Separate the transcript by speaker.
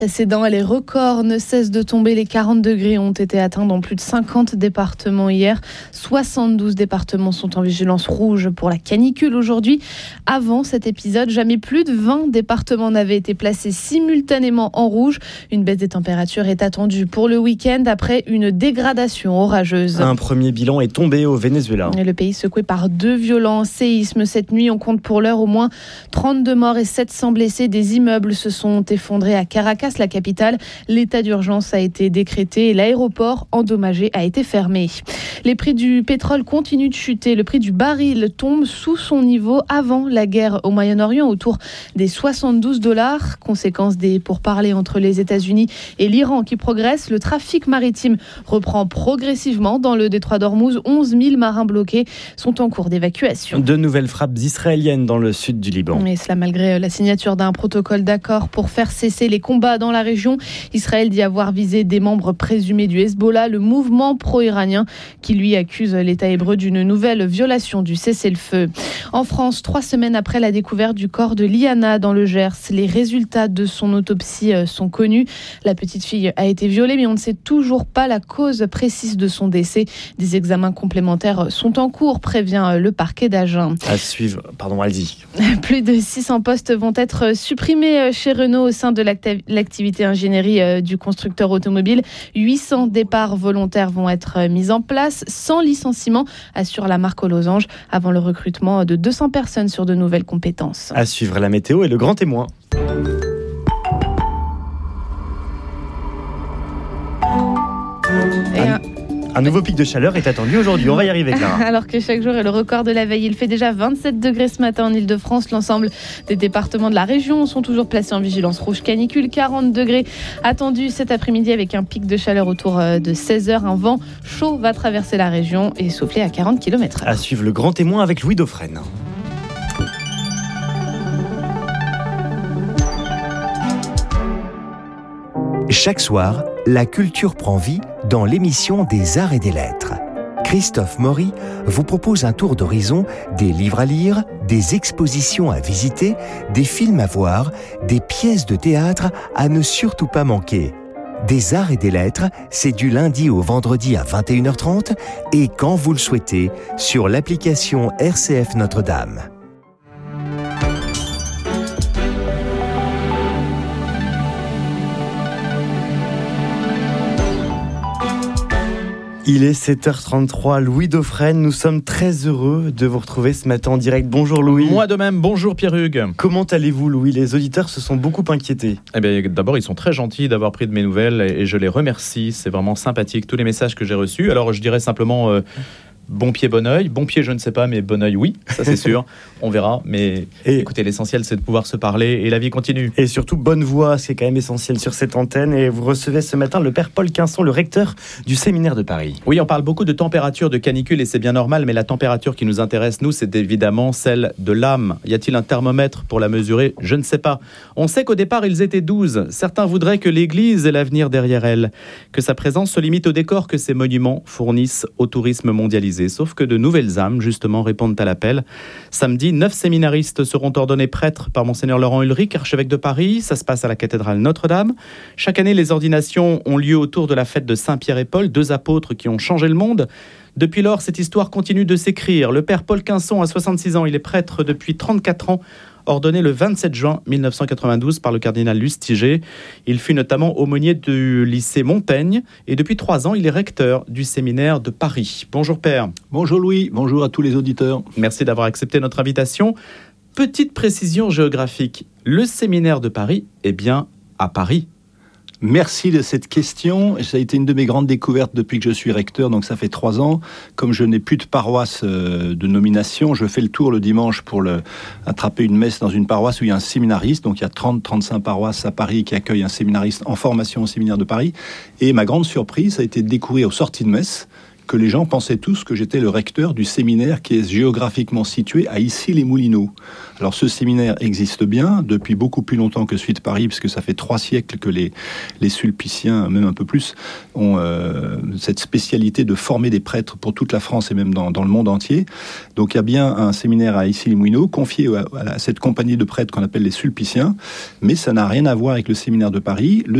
Speaker 1: Précédent, les records ne cessent de tomber. Les 40 degrés ont été atteints dans plus de 50 départements hier. 72 départements sont en vigilance rouge pour la canicule aujourd'hui. Avant cet épisode, jamais plus de 20 départements n'avaient été placés simultanément en rouge. Une baisse des températures est attendue pour le week-end après une dégradation orageuse.
Speaker 2: Un premier bilan est tombé au Venezuela.
Speaker 1: Et le pays secoué par 2 violents séismes cette nuit. On compte pour l'heure au moins 32 morts et 700 blessés. Des immeubles se sont effondrés à Caracas, la capitale. L'état d'urgence a été décrété et l'aéroport endommagé a été fermé. Les prix du pétrole continuent de chuter. Le prix du baril tombe sous son niveau avant la guerre au Moyen-Orient, autour des $72. Conséquence des pourparlers entre les États-Unis et l'Iran qui progressent. Le trafic maritime reprend progressivement dans le détroit d'Ormuz. 11 000 marins bloqués sont en cours d'évacuation.
Speaker 2: De nouvelles frappes israéliennes dans le sud du Liban.
Speaker 1: Et cela malgré la signature d'un protocole d'accord pour faire cesser les combats dans la région. Israël dit avoir visé des membres présumés du Hezbollah, le mouvement pro-iranien qui lui accuse l'État hébreu d'une nouvelle violation du cessez-le-feu. En France, 3 semaines après la découverte du corps de Liana dans le Gers, les résultats de son autopsie sont connus. La petite fille a été violée, mais on ne sait toujours pas la cause précise de son décès. Des examens complémentaires sont en cours, prévient le parquet d'Agen.
Speaker 2: À suivre, allez-y.
Speaker 1: Plus de 600 postes vont être supprimés chez Renault au sein de l'activité ingénierie du constructeur automobile. 800 départs volontaires vont être mis en place, sans licenciement, assure la marque aux losanges, avant le recrutement de 200 personnes sur de nouvelles compétences.
Speaker 2: À suivre la météo et le grand témoin. Un nouveau pic de chaleur est attendu aujourd'hui. On va y arriver, Clara.
Speaker 1: Alors que chaque jour est le record de la veille. Il fait déjà 27 degrés ce matin en Ile-de-France. L'ensemble des départements de la région sont toujours placés en vigilance rouge canicule. 40 degrés attendus cet après-midi avec un pic de chaleur autour de 16h. Un vent chaud va traverser la région et souffler à 40 km/h.
Speaker 2: À suivre le grand témoin avec Louis Dauphren.
Speaker 3: Chaque soir, la culture prend vie dans l'émission des Arts et des Lettres. Christophe Maury vous propose un tour d'horizon des livres à lire, des expositions à visiter, des films à voir, des pièces de théâtre à ne surtout pas manquer. Des Arts et des Lettres, c'est du lundi au vendredi à 21h30 et quand vous le souhaitez sur l'application RCF Notre-Dame.
Speaker 2: Il est 7h33, Louis Dauphren, nous sommes très heureux de vous retrouver ce matin en direct. Bonjour Louis.
Speaker 4: Moi de même, bonjour Pierre-Hugues.
Speaker 2: Comment allez-vous Louis ? Les auditeurs se sont beaucoup inquiétés.
Speaker 4: D'abord, ils sont très gentils d'avoir pris de mes nouvelles et je les remercie. C'est vraiment sympathique, tous les messages que j'ai reçus. Alors je dirais simplement... bon pied, bon oeil. Bon pied, je ne sais pas, mais bon oeil, oui, ça c'est sûr. On verra. Mais écoutez, l'essentiel, c'est de pouvoir se parler et la vie continue.
Speaker 2: Et surtout, bonne voix, c'est quand même essentiel sur cette antenne. Et vous recevez ce matin le père Paul Quinson, le recteur du séminaire de Paris.
Speaker 4: Oui, on parle beaucoup de température, de canicule, et c'est bien normal, mais la température qui nous intéresse, nous, c'est évidemment celle de l'âme. Y a-t-il un thermomètre pour la mesurer ? Je ne sais pas. On sait qu'au départ, ils étaient 12. Certains voudraient que l'Église ait l'avenir derrière elle, que sa présence se limite au décor que ces monuments fournissent au tourisme mondialisé. Sauf que de nouvelles âmes, justement, répondent à l'appel. Samedi, 9 séminaristes seront ordonnés prêtres par Monseigneur Laurent Ulrich, archevêque de Paris. Ça se passe à la cathédrale Notre-Dame. Chaque année, les ordinations ont lieu autour de la fête de Saint-Pierre et Paul, 2 apôtres qui ont changé le monde. Depuis lors, cette histoire continue de s'écrire. Le père Paul Quinson a 66 ans. Il est prêtre depuis 34 ans. Ordonné le 27 juin 1992 par le cardinal Lustiger. Il fut notamment aumônier du lycée Montaigne et depuis 3 ans, il est recteur du séminaire de Paris. Bonjour père.
Speaker 5: Bonjour Louis, bonjour à tous les auditeurs.
Speaker 4: Merci d'avoir accepté notre invitation. Petite précision géographique, le séminaire de Paris est bien à Paris.
Speaker 5: Merci de cette question. Ça a été une de mes grandes découvertes depuis que je suis recteur, donc ça fait 3 ans. Comme je n'ai plus de paroisse de nomination, je fais le tour le dimanche pour attraper une messe dans une paroisse où il y a un séminariste. Donc il y a 30-35 paroisses à Paris qui accueillent un séminariste en formation au séminaire de Paris. Et ma grande surprise, ça a été de découvrir aux sorties de messe que les gens pensaient tous que j'étais le recteur du séminaire qui est géographiquement situé à Issy-les-Moulineaux. Alors ce séminaire existe bien depuis beaucoup plus longtemps que celui de Paris, puisque ça fait 3 siècles que les sulpiciens, même un peu plus, ont cette spécialité de former des prêtres pour toute la France et même dans le monde entier. Donc il y a bien un séminaire à Issy-les-Moulineaux confié à cette compagnie de prêtres qu'on appelle les Sulpiciens, mais ça n'a rien à voir avec le séminaire de Paris.